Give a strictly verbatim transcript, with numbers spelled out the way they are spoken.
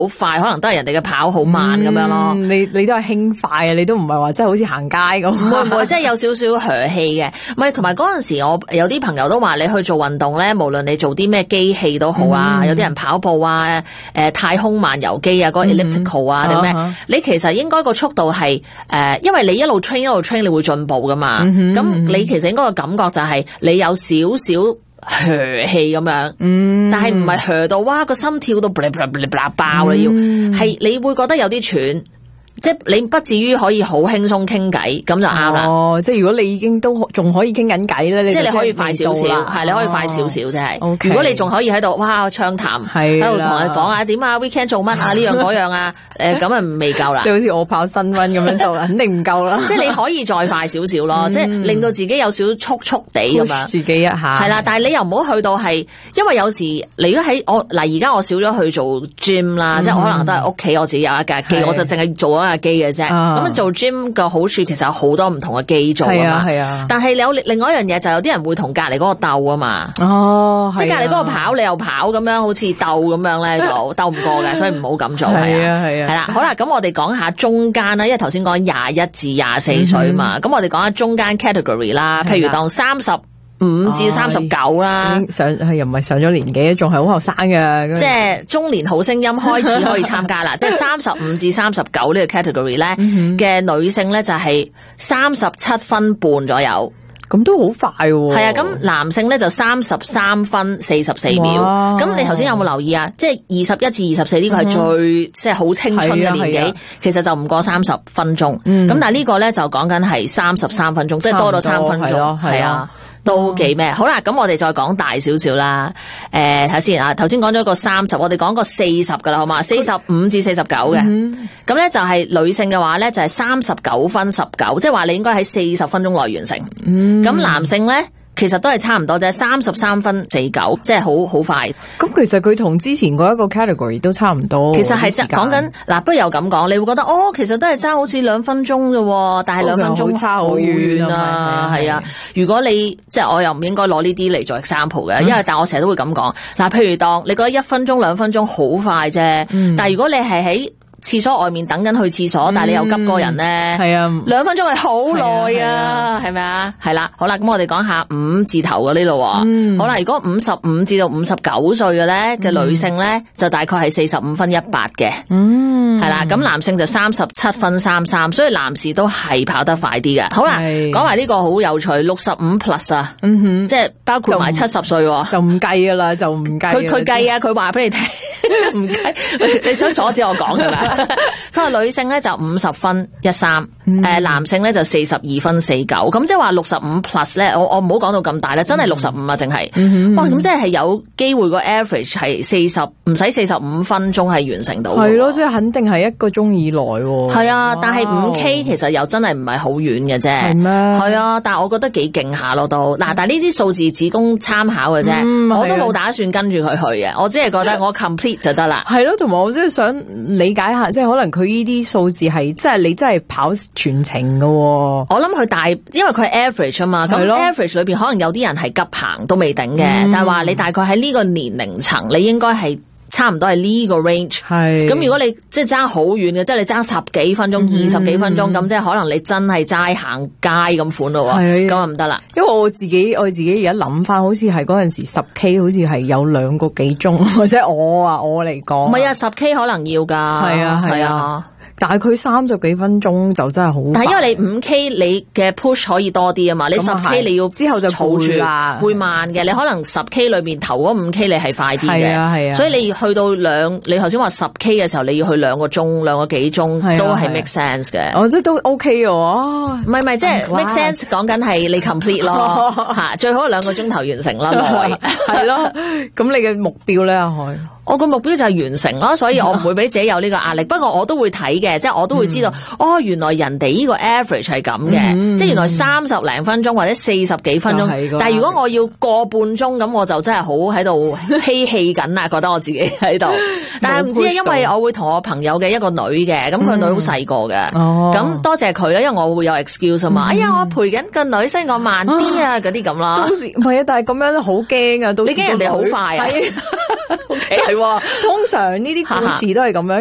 好快，可能都係人哋嘅跑好慢咁樣咯。 嗯、你你都係輕快啊，你都唔係話真係好似行街咁。 唔會唔會，即係有少少噓氣嘅。唔係，同埋嗰陣時我有啲朋友都話你去做運動咧，無論你做啲咩機器都好啊，嗯、有啲人跑步啊，誒、呃、太空漫遊機啊，嗰、那個 elliptical 啊定咩、嗯，你其實應該個速度係誒、呃，因為你一路 train 一路 train，你會進步噶嘛。咁、嗯、你其實應該個感覺就係你有少少。噓氣咁樣，嗯，但係唔係噓到哇個心跳到嗶哩嗶哩嗶哩爆啦，要係你會覺得有啲喘。即係你不至於可以好輕鬆傾偈，咁就啱啦。 哦，即係如果你已經都仲可以傾緊偈咧， 即係你可以快少少，係你可以快少少啫係。 Okay. 如果你仲可以喺度，哇暢談，喺度同人講啊點啊 weekend 做乜啊呢樣嗰樣啊，誒咁啊未夠啦。 即係好似我跑新溫咁樣就肯定唔夠啦。 即係你可以再快少少咯，嗯、即係令到自己有少少速速地咁樣。 自己一下。係啦，但係你又唔好去到係，因為有時你如果喺我嗱而家我少咗去做 gym 啦、嗯，即係我可能都係屋企我自己有一架機，我就淨係做一架機嘅啫。咁、啊、做 gym 嘅好處其實有好多唔同嘅機做啊嘛，係啊，但係有另外一樣嘢就有啲人會同隔籬嗰個鬥啊嘛， 哦， 即係隔籬嗰個跑你又跑咁樣，好似鬥咁樣咧，就鬥唔過嘅，所以唔好咁做。係啊係啊，係啦，好啦，咁我哋講下中間啦，因為頭先講廿一至廿四歲嘛，咁、嗯、我哋講下中間 category 啦，譬如當三十五至三十九啦， 已經上係又唔係上咗年紀，仲係好後生嘅。 即係中年好聲音開始可以參加啦，即係三十五至三十九呢個 category 咧嘅女性咧就係三十七分半左右， 咁都好快喎。 係啊，咁男性咧就三十三分四十四秒。咁你頭先有冇留意啊？即係二十一至二十四呢個係最、嗯、即係好青春嘅年紀，其實就唔過三十分鐘。咁、嗯、但係呢個咧就講緊係三十三分鐘，即係多咗三分鐘。係啊。都幾咩？好啦，咁我哋再講大少少啦。誒、呃，睇先啊，頭先講咗個三十，我哋講個四十噶啦，好嘛？四十五至四十九嘅，咁、嗯、咧就係女性嘅話咧就係三十九分十九，即係話你應該喺四十分鐘內完成。咁、嗯、男性咧？其實都係差唔多啫，三十三分四九，即係好好快。 咁其實佢同之前嗰一個 category 都差唔多。 其實係講緊嗱，不如又咁講，你會覺得哦，其實都係差好似兩分鐘啫，但係兩分鐘差好遠啊，係啊。如果你即係我又唔應該攞呢啲嚟做 example 嘅，因為但我成日都會咁講。嗱，譬如當你覺得一分鐘兩分鐘好快啫、嗯，但係如果你係喺廁所外面等緊去廁所，但係你又急個人咧，係、嗯、啊，兩分鐘係好耐啊，係咪啊？係啦，好啦，咁我哋講下五字頭嘅呢度。好啦，如果五十五至到五十九歲嘅咧嘅女性咧、嗯，就大概係四十五分一八嘅，嗯，係啦，咁男性就三十七分三三，所以男士都係跑得快啲嘅。好啦，講埋呢個好有趣，六十五 plus 啊，嗯哼，即係包括埋七十歲， 就唔計噶啦，就唔計。 佢佢計啊，佢話俾你聽，唔計。你想阻止我講噶啦？佢話女性咧就五十分一三，誒、嗯、男性咧就四十二分四九，咁即係話六十五 plus 咧，我我唔好講到咁大咧，真係六十五啊，淨係、嗯，哇，咁即係有機會個 average 係四十，唔使四十五分鐘係完成到，係咯，即係肯定係一個鐘以內，係啊，但係五 K 其實又真係唔係好遠嘅啫，係咩？係啊，但係我覺得幾勁下咯都，嗱，但係呢啲數字只供參考嘅啫、嗯，我都冇打算跟住佢去嘅，我只係覺得我 complete 就得啦，係咯，同埋我真係想理解下，即係可能佢呢啲數字係，即係你真係跑全程噶。我諗佢大，因為佢係 average 啊嘛，咁 average 裏邊可能有啲人係急行都未頂嘅、嗯，但係話你大概喺呢個年齡層，你應該係差唔多係呢個 range。係咁，如果你即係爭好遠嘅，即係你爭十幾分鐘、二、嗯、十幾分鐘，咁即係可能你真係齋行街咁款咯。係咁啊唔得啦。因為我自己我自己而家諗翻，好似係嗰陣時十 K 好似係有兩個幾鐘，或者我啊我嚟講，唔係啊十 K 可能要噶。係啊係啊。但係佢三十幾分鐘就真係好，但係因為你五 K 你嘅 push 可以多啲啊嘛，你十 K 你要之後就儲住啦，會慢嘅。你可能十 K 裏面頭嗰五 K 你係快啲嘅，係啊係啊。所以你去到兩，你頭先話十 K 嘅時候，你要去兩個鐘、兩個幾鐘都係 make sense 嘅。哦，即係都 OK 喎。唔係唔係，即係 make sense 講緊係你 complete 咯嚇，最好兩個鐘頭完成啦，耐係咯。咁你嘅目標咧，阿海？我個目標就係完成咯，所以我唔會俾自己有呢個壓力。不過我都會睇嘅，即係我都會知道，嗯、哦，原來人哋呢個 average 係咁嘅，嗯，即係原來三十零分鐘或者四十幾分鐘。就是，但係如果我要個半鐘咁，我就真係好喺度嬉戲緊啦，覺得我自己喺度。但係唔知啊，因為我會同我朋友嘅一個女嘅，咁佢女好細個嘅，咁，嗯、多謝佢啦，因為我會有 excuse 啊嘛，嗯。哎呀，我陪緊個女，所以我慢啲啊，嗰啲咁啦。到時唔係啊，但係咁樣好驚啊，到時你驚人哋好快啊。 係喎， 通常呢啲故事都係咁樣。